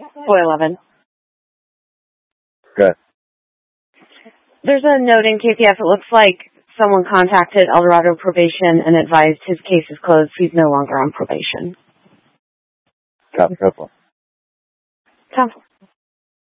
411. Good. There's a note in KPF. It looks like someone contacted Eldorado Probation and advised his case is closed. He's no longer on probation. Counsel.